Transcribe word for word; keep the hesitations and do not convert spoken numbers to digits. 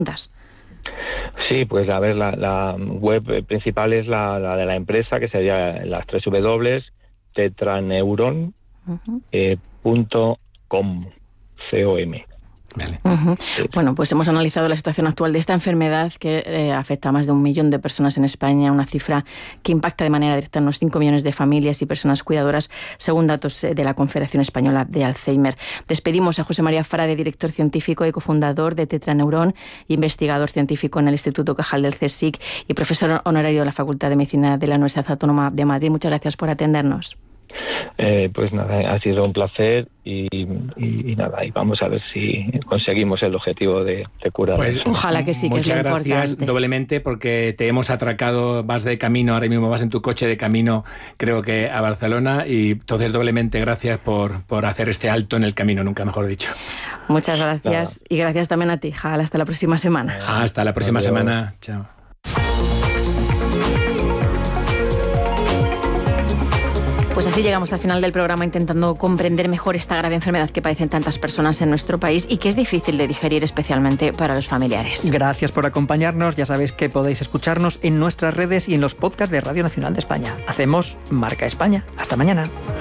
Sí, pues a ver, la, la web principal es la, la de la empresa, que sería las tres w w w punto tetraneuron punto com. Vale. Uh-huh. Bueno, pues hemos analizado la situación actual de esta enfermedad que eh, afecta a más de un millón de personas en España, una cifra que impacta de manera directa en unos cinco millones de familias y personas cuidadoras, según datos de la Confederación Española de Alzheimer. Despedimos a José María Frade, director científico y cofundador de Tetraneuron, investigador científico en el Instituto Cajal del CSIC y profesor honorario de la Facultad de Medicina de la Universidad Autónoma de Madrid. Muchas gracias por atendernos. Eh, pues nada, ha sido un placer y, y, y nada, y vamos a ver si conseguimos el objetivo de, de curar. Pues, ojalá que sí, que es lo importante. Muchas gracias doblemente porque te hemos atracado, vas de camino, ahora mismo vas en tu coche de camino, creo que a Barcelona, y entonces doblemente gracias por, por hacer este alto en el camino, nunca mejor dicho. Muchas gracias nada. Y gracias también a ti, Jal. Hasta la próxima semana. Ah, hasta la próxima Adiós. semana. Chao. Pues así llegamos al final del programa intentando comprender mejor esta grave enfermedad que padecen tantas personas en nuestro país y que es difícil de digerir, especialmente para los familiares. Gracias por acompañarnos. Ya sabéis que podéis escucharnos en nuestras redes y en los podcasts de Radio Nacional de España. Hacemos Marca España. Hasta mañana.